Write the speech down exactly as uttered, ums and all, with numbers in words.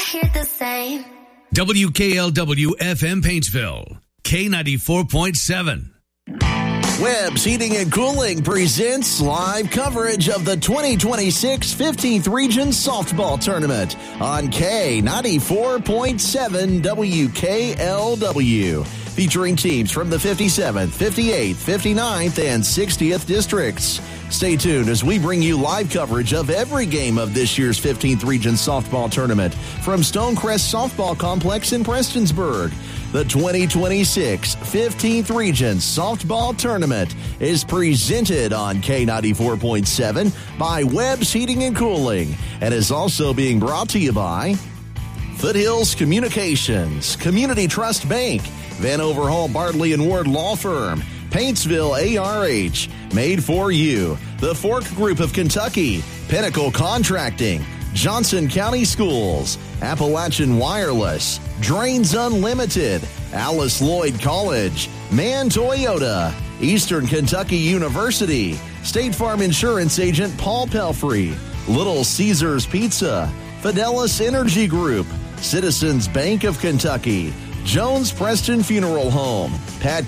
hear the same. W K L W F M Paintsville, K ninety-four point seven. Webb's Heating and Cooling presents live coverage of the twenty twenty-six fifteenth Region Softball Tournament on K ninety-four point seven W K L W. Featuring teams from the fifty-seventh, fifty-eighth, fifty-ninth, and sixtieth districts. Stay tuned as we bring you live coverage of every game of this year's fifteenth Region Softball Tournament from Stonecrest Softball Complex in Prestonsburg. The twenty twenty-six fifteenth Region Softball Tournament is presented on K ninety-four point seven by Webb's Heating and Cooling and is also being brought to you by Foothills Communications, Community Trust Bank, Van Overhaul Bartley and Ward Law Firm, Paintsville A R H, Made for You, the Fork Group of Kentucky, Pinnacle Contracting, Johnson County Schools, Appalachian Wireless, Drains Unlimited, Alice Lloyd College, Mann Toyota, Eastern Kentucky University, State Farm Insurance Agent Paul Pelfrey, Little Caesars Pizza, Fidelis Energy Group, Citizens Bank of Kentucky, Jones Preston Funeral Home, Pat